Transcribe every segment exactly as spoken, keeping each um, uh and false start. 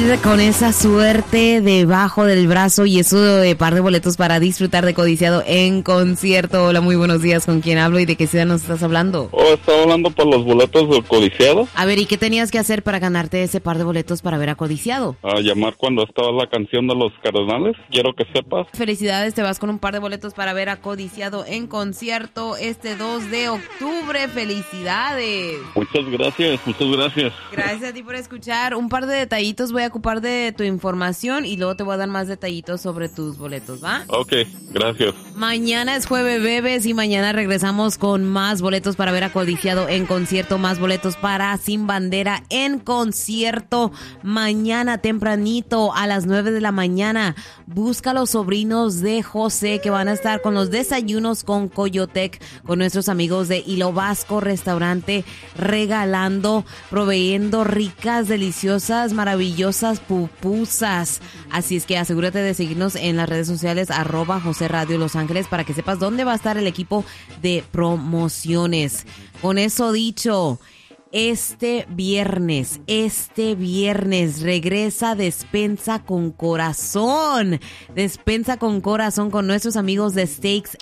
Con esa suerte debajo del brazo y eso de par de boletos para disfrutar de Codiciado en concierto. Hola, muy buenos días. ¿Con quién hablo y de qué ciudad nos estás hablando? Oh, estaba hablando por los boletos de Codiciado. A ver, ¿y qué tenías que hacer para ganarte ese par de boletos para ver a Codiciado? A llamar cuando estaba la canción de los Cardenales. Quiero que sepas. Felicidades, te vas con un par de boletos para ver a Codiciado en concierto este dos de octubre. ¡Felicidades! Muchas gracias, muchas gracias. Gracias a ti por escuchar. Un par de detallitos voy a ocupar de tu información y luego te voy a dar más detallitos sobre tus boletos, ¿va? Ok, gracias. Mañana es Jueves Bebes y mañana regresamos con más boletos para ver a Codiciado en concierto, más boletos para Sin Bandera en concierto. Mañana tempranito a las nueve de la mañana busca a los sobrinos de José que van a estar con los desayunos con Coyotec, con nuestros amigos de Hilo Vasco Restaurante, regalando, proveyendo ricas, deliciosas, maravillosas pupusas. Así es que asegúrate de seguirnos en las redes sociales arroba José Radio Los Ángeles para que sepas dónde va a estar el equipo de promociones. Con eso dicho, este viernes, este viernes regresa Despensa con Corazón. Despensa con Corazón con nuestros amigos de Steaks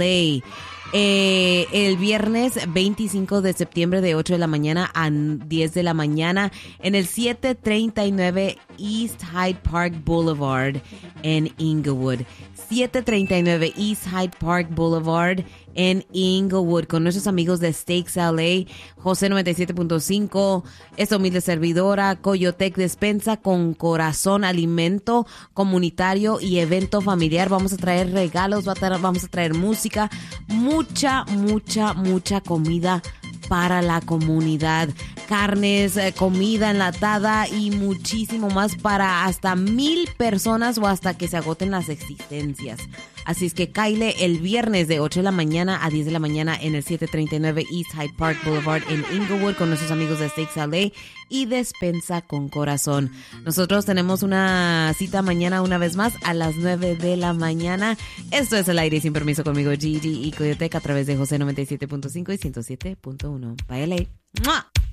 L A. Eh, el viernes veinticinco de septiembre de ocho de la mañana a diez de la mañana en el setecientos treinta y nueve East Hyde Park Boulevard en Inglewood. setecientos treinta y nueve East Hyde Park Boulevard en Inglewood con nuestros amigos de Steaks L A, José noventa y siete punto cinco, esta humilde servidora, Coyotec Despensa con Corazón, alimento comunitario y evento familiar. Vamos a traer regalos, vamos a traer música, mucha, mucha, mucha comida para la comunidad, carnes, eh, comida enlatada y muchísimo más para hasta mil personas o hasta que se agoten las existencias. Así es que cáile el viernes de ocho de la mañana a diez de la mañana en el setecientos treinta y nueve East Hyde Park Boulevard en Inglewood con nuestros amigos de Steaks L A y Despensa con Corazón. Nosotros tenemos una cita mañana una vez más a las nueve de la mañana. Esto es El Aire Sin Permiso conmigo, Gigi y Coyotec a través de José noventa y siete punto cinco y ciento siete punto uno. Bye, L A. ¡Mua!